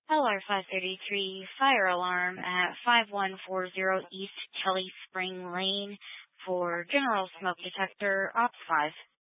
LR533, fire alarm at 5140 East Kelly Spring Lane for general smoke detector, Ops 5.